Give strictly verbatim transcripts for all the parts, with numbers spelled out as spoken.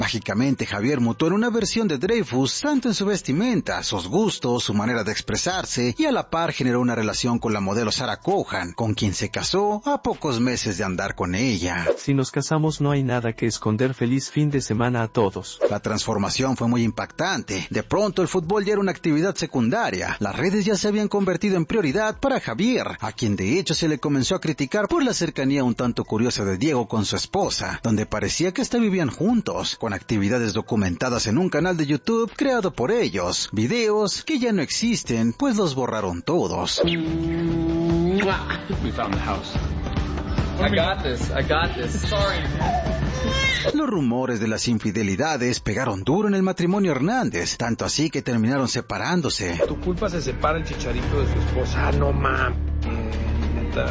Mágicamente Javier mutó en una versión de Dreyfus tanto en su vestimenta, sus gustos, su manera de expresarse y a la par generó una relación con la modelo Sarah Cohan, con quien se casó a pocos meses de andar con ella. Si nos casamos no hay nada que esconder. Feliz fin de semana a todos. La transformación fue muy impactante. De pronto el fútbol ya era una actividad secundaria. Las redes ya se habían convertido en prioridad para Javier, a quien de hecho se le comenzó a criticar por la cercanía un tanto curiosa de Diego con su esposa, donde parecía que hasta vivían juntos, con actividades documentadas en un canal de YouTube creado por ellos, videos que ya no existen, pues los borraron todos. We found the house. I got this, I got this. Sorry. Los rumores de las infidelidades pegaron duro en el matrimonio Hernández, tanto así que terminaron separándose. Tu culpa se separa el Chicharito de su esposa. Ah, no mames. ¿Neta?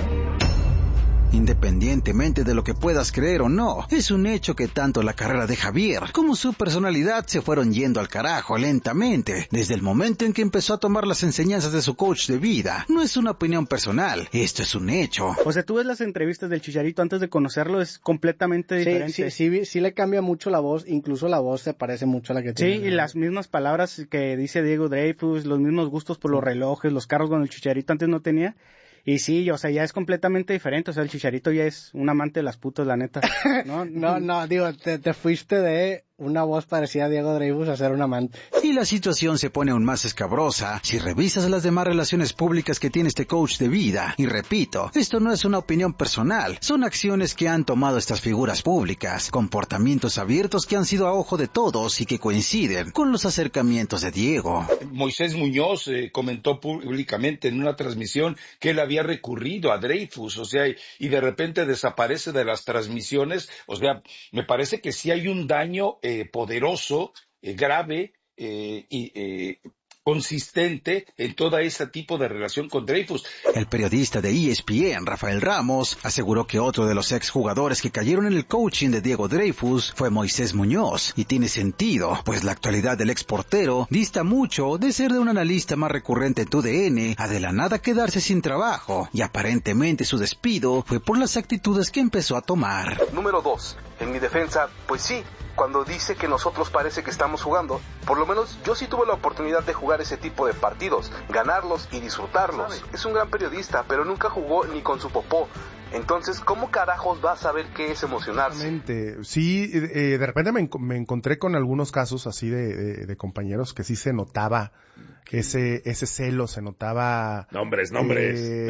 Independientemente de lo que puedas creer o no, es un hecho que tanto la carrera de Javier como su personalidad se fueron yendo al carajo lentamente, desde el momento en que empezó a tomar las enseñanzas de su coach de vida. No es una opinión personal, esto es un hecho. O sea, tú ves las entrevistas del Chicharito antes de conocerlo, es completamente diferente. Sí, sí, sí, sí le cambia mucho la voz, incluso la voz se parece mucho a la que tiene. Sí, y las mismas palabras que dice Diego Dreyfus, los mismos gustos por los relojes, los carros cuando el Chicharito antes no tenía. Y sí, o sea, ya es completamente diferente. O sea, el Chicharito ya es un amante de las putas, la neta. No, no, no, digo, te, te fuiste de una voz parecida a Diego Dreyfus a ser un amante. Y la situación se pone aún más escabrosa si revisas las demás relaciones públicas que tiene este coach de vida. Y repito, esto no es una opinión personal, son acciones que han tomado estas figuras públicas, comportamientos abiertos que han sido a ojo de todos y que coinciden con los acercamientos de Diego. Moisés Muñoz eh, comentó públicamente en una transmisión que él había recurrido a Dreyfus, o sea, y de repente desaparece de las transmisiones. O sea, me parece que sí hay un daño eh, poderoso, eh, grave eh, y eh, consistente en todo ese tipo de relación con Dreyfus. El periodista de E S P N, Rafael Ramos, aseguró que otro de los exjugadores que cayeron en el coaching de Diego Dreyfus fue Moisés Muñoz, y tiene sentido, pues la actualidad del exportero dista mucho de ser de un analista más recurrente en tu D N a de la nada quedarse sin trabajo, y aparentemente su despido fue por las actitudes que empezó a tomar. Número dos, en mi defensa, pues sí, cuando dice que nosotros parece que estamos jugando, por lo menos yo sí tuve la oportunidad de jugar ese tipo de partidos, ganarlos y disfrutarlos. Es un gran periodista, pero nunca jugó ni con su popó. Entonces, ¿cómo carajos va a saber qué es emocionarse? Sí, eh, de repente me, me encontré con algunos casos así de, de, de compañeros que sí se notaba ese ese celo, se notaba... Nombres, nombres. Eh,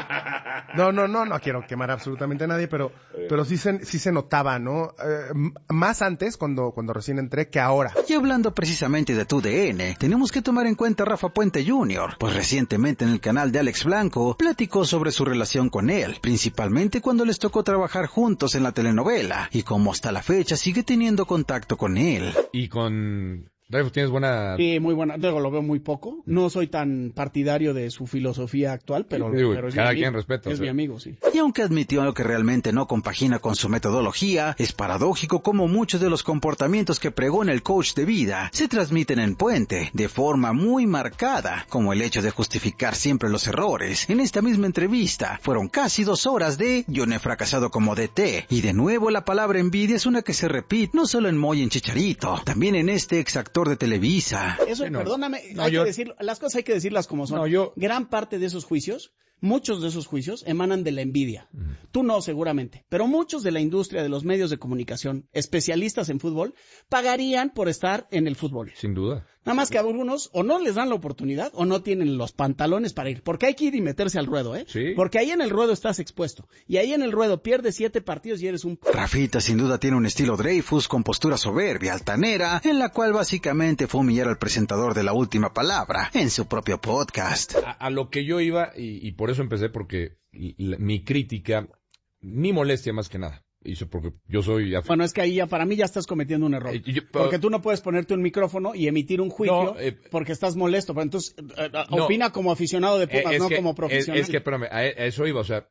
no, no, no, no quiero quemar absolutamente a nadie, pero pero sí se, sí se notaba, ¿no? Eh, más antes, cuando, cuando recién entré, que ahora. Y hablando precisamente de tu D N, tenemos que tomar en cuenta a Rafa Puente junior, pues recientemente en el canal de Alex Blanco platicó sobre su relación con él, principalmente cuando les tocó trabajar juntos en la telenovela, y como hasta la fecha sigue teniendo contacto con él. Y con... Dreyfus, ¿tienes buena...? Sí, muy buena. Luego lo veo muy poco. No soy tan partidario de su filosofía actual, pero, sí, pero es cada mi amigo. quien respeta. Es o sea. mi amigo, sí. Y aunque admitió que realmente no compagina con su metodología, es paradójico cómo muchos de los comportamientos que pregona el coach de vida se transmiten en Puente de forma muy marcada, como el hecho de justificar siempre los errores. En esta misma entrevista fueron casi dos horas de "yo no he fracasado como D T", y de nuevo la palabra envidia es una que se repite no solo en Moy y en Chicharito, también en este ex actor de Televisa. Eso, Sí, no. perdóname, No, hay yo- que decir, las cosas hay que decirlas como son. No, yo- Gran parte de esos juicios, muchos de esos juicios emanan de la envidia. Tú no, seguramente, pero muchos de la industria de los medios de comunicación, especialistas en fútbol, pagarían por estar en el fútbol. Sin duda. Nada más que a algunos o no les dan la oportunidad o no tienen los pantalones para ir. Porque hay que ir y meterse al ruedo, ¿eh? Sí. Porque ahí en el ruedo estás expuesto. Y ahí en el ruedo pierdes siete partidos y eres un... Rafita sin duda tiene un estilo Dreyfus con postura soberbia, altanera, en la cual básicamente fue humillar al presentador de La Última Palabra en su propio podcast. A, a lo que yo iba, y, y por eso empecé, porque l- la- mi crítica, mi molestia más que nada, hizo porque yo soy... af- Bueno, es que ahí ya para mí ya estás cometiendo un error. Eh, yo- porque tú no puedes ponerte un micrófono y emitir un juicio No, eh, porque estás molesto. Pero entonces, eh, eh, No. opina como aficionado de Pumas, Eh, es no que- como es, profesional. es que, espérame, a, a eso iba, o sea,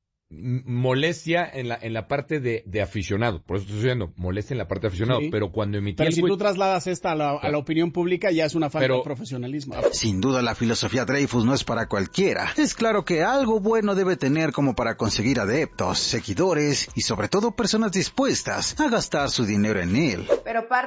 m- molestia en la en la parte de, de aficionado, por eso estoy diciendo, molestia en la parte de aficionado, Sí. pero cuando emití Pero el si juicio- tú trasladas esta a la, a la opinión pública, ya es una falta Pero- de profesionalismo. Sin duda la filosofía Dreyfus no es para cualquiera. Es claro que algo bueno debe tener como para conseguir adeptos, seguidores y sobre todo personas dispuestas a gastar su dinero en él. Pero parte